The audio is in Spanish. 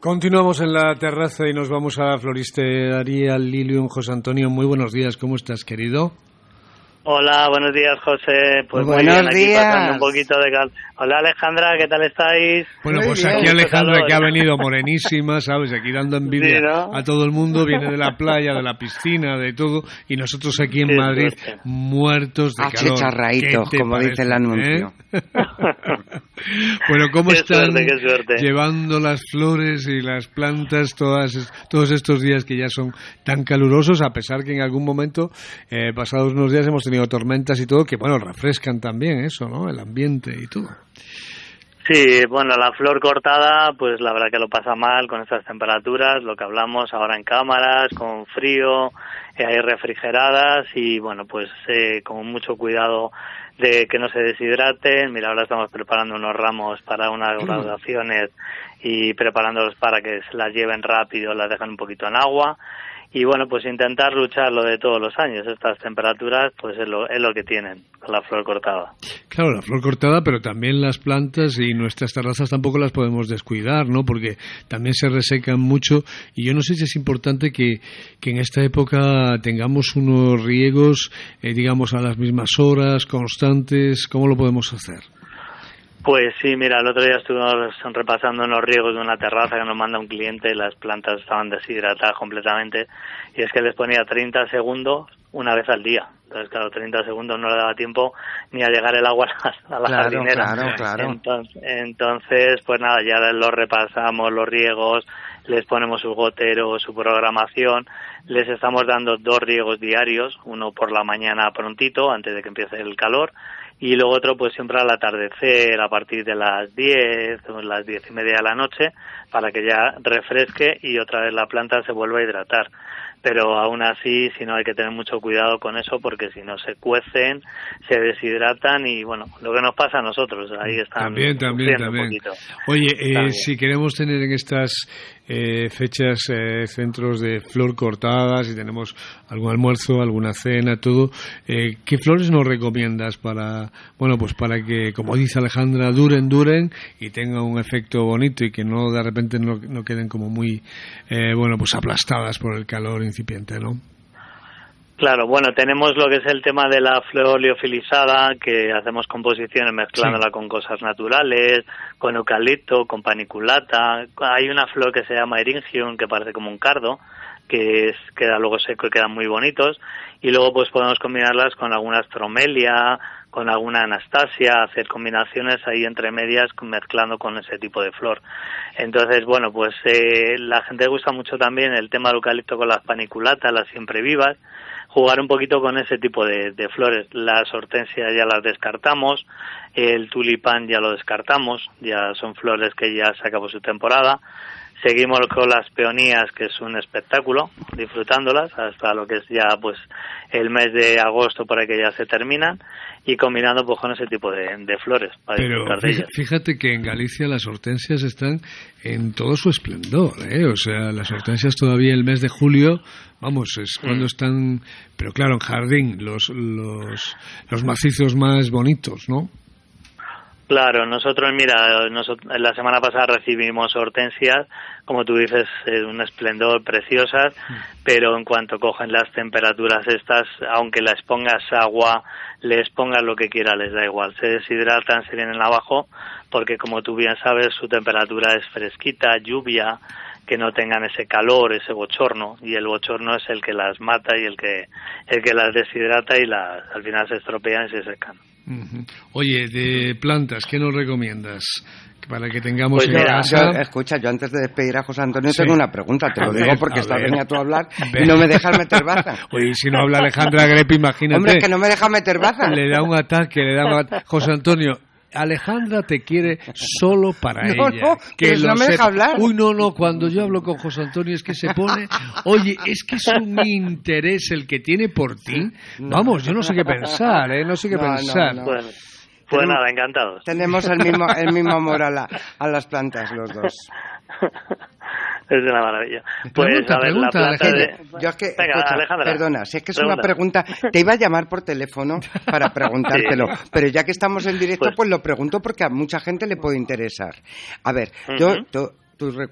Continuamos en la terraza y nos vamos a la floristería Lilium. José Antonio, muy buenos días. ¿Cómo estás, querido? Hola, buenos días, José. Pues muy buenos bien, aquí días. pasando un poquito de calor. Hola, Alejandra, ¿qué tal estáis? Bueno, Muy pues bien. aquí Alejandra, Calor. que ha venido morenísima, ¿sabes? Aquí dando envidia Sí, ¿no? a todo el mundo. Viene de la playa, de la piscina, de todo. Y nosotros aquí en Qué Madrid, suerte. muertos de calor. Achicharraítos, ¿Qué te como dice el anuncio. Bueno, ¿cómo Qué están suerte, qué suerte. llevando las flores y las plantas todos estos días que ya son tan calurosos, a pesar que en algún momento, pasados unos días, hemos tenido tormentas y todo, que bueno, refrescan también eso, ¿no? El ambiente y todo. Sí, bueno, la flor cortada, pues la verdad que lo pasa mal con estas temperaturas, lo que hablamos ahora en cámaras, con frío, hay refrigeradas y bueno, pues con mucho cuidado de que no se deshidraten. Mira, ahora estamos preparando unos ramos para unas graduaciones y preparándolos para que se las lleven rápido, las dejan un poquito en agua. Y bueno, pues intentar luchar lo de todos los años. Estas temperaturas, pues es lo que tienen con la flor cortada. Claro, la flor cortada, pero también las plantas y nuestras terrazas tampoco las podemos descuidar, ¿no? Porque también se resecan mucho. Y yo no sé si es importante que en esta época tengamos unos riegos, digamos, a las mismas horas, constantes. ¿Cómo lo podemos hacer? Pues sí, mira, el otro día estuvimos repasando unos riegos de una terraza que nos manda un cliente, las plantas estaban deshidratadas completamente y es que les ponía 30 segundos una vez al día. Entonces, claro, 30 segundos no le daba tiempo ni a llegar el agua a la jardinera. Claro. Entonces, pues nada, ya los repasamos, los riegos, les ponemos su gotero, su programación, les estamos dando 2 riegos diarios, uno por la mañana prontito, antes de que empiece el calor, y luego otro pues siempre al atardecer, a partir de las 10 o las 10:30 de la noche, para que ya refresque y otra vez la planta se vuelva a hidratar. Pero aún así, si no, hay que tener mucho cuidado con eso, porque si no se cuecen, se deshidratan y bueno, lo que nos pasa a nosotros, ahí están También. un poquito. Oye, si queremos tener en estas fechas centros de flor cortada, si tenemos algún almuerzo, alguna cena, todo, ¿qué flores nos recomiendas para que, como dice Alejandra, duren y tengan un efecto bonito y que no de repente no queden como muy aplastadas por el calor incipiente, ¿no? Claro, bueno, tenemos lo que es el tema de la flor liofilizada, que hacemos composiciones mezclándola con cosas naturales, con eucalipto, con paniculata. Hay una flor que se llama Eringium, que parece como un cardo, que queda luego seco y quedan muy bonitos. Y luego pues podemos combinarlas con alguna astromelia, con alguna anastasia, hacer combinaciones ahí entre medias mezclando con ese tipo de flor. Entonces, bueno, pues la gente le gusta mucho también el tema del eucalipto con las paniculatas, las siempre vivas, jugar un poquito con ese tipo de flores. Las hortensias ya las descartamos, el tulipán ya lo descartamos, ya son flores que ya se acabó su temporada. Seguimos con las peonías, que es un espectáculo, disfrutándolas hasta lo que es ya pues el mes de agosto, por ahí que ya se terminan, y combinando pues con ese tipo de flores para disfrutar de ellas. Fíjate que en Galicia las hortensias están en todo su esplendor, o sea, las hortensias todavía el mes de julio, vamos, es cuando están, pero claro, en jardín, los macizos más bonitos, ¿no? Claro, nosotros, mira, la semana pasada recibimos hortensias, como tú dices, un esplendor, preciosas, pero en cuanto cogen las temperaturas estas, aunque les pongas agua, les pongas lo que quieras, les da igual, se deshidratan, se vienen abajo, porque como tú bien sabes, su temperatura es fresquita, lluvia, que no tengan ese calor, ese bochorno, y el bochorno es el que las mata y el que las deshidrata y al final se estropean y se secan. Oye, de plantas, ¿qué nos recomiendas para que tengamos pues en casa? Escucha, yo antes de despedir a José Antonio tengo una pregunta, te lo digo porque estás venía tú a hablar y no me dejas meter baza. Oye, si no habla Alejandra Grepi, imagínate. Hombre, es que no me deja meter baza. Le da un ataque. José Antonio, Alejandra te quiere solo para ella. No, que no me deja hablar. Uy, no, cuando yo hablo con José Antonio es que se pone... Oye, es que es un interés el que tiene por ti. Vamos, yo no sé qué pensar, no sé qué pensar. No. Pues nada, encantados. Tenemos el mismo amor a las plantas, los dos. Es una maravilla. Pues a ver, la planta Yo es que, venga, escucha, Alejandra, perdona, si es que es una pregunta, te iba a llamar por teléfono para preguntártelo, sí. Pero ya que estamos en directo, pues lo pregunto porque a mucha gente le puede interesar. A ver, tú